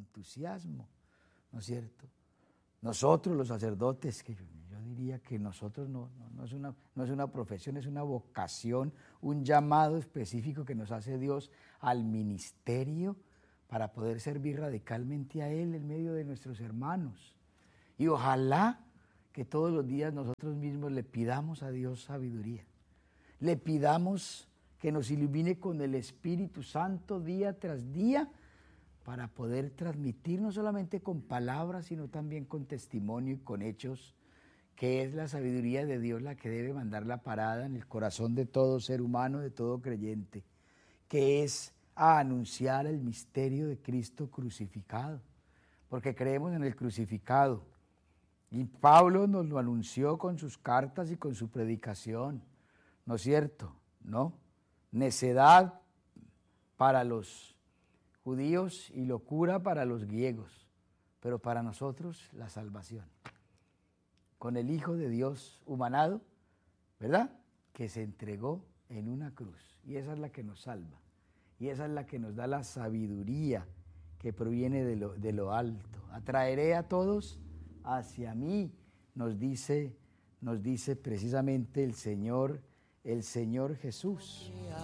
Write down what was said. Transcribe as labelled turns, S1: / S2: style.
S1: entusiasmo, ¿no es cierto? Nosotros los sacerdotes, que yo diría que nosotros no es una profesión, es una vocación, un llamado específico que nos hace Dios al ministerio para poder servir radicalmente a Él en medio de nuestros hermanos. Y ojalá que todos los días nosotros mismos le pidamos a Dios sabiduría, le pidamos que nos ilumine con el Espíritu Santo día tras día para poder transmitir no solamente con palabras, sino también con testimonio y con hechos, que es la sabiduría de Dios la que debe mandar la parada en el corazón de todo ser humano, de todo creyente, que es a anunciar el misterio de Cristo crucificado, porque creemos en el crucificado. Y Pablo nos lo anunció con sus cartas y con su predicación, ¿no es cierto? ¿No? Necedad para los judíos y locura para los griegos, pero para nosotros la salvación. Con el Hijo de Dios humanado, ¿verdad? Que se entregó en una cruz. Y esa es la que nos salva. Y esa es la que nos da la sabiduría que proviene de lo alto. Atraeré a todos hacia mí, nos dice precisamente el Señor Jesús.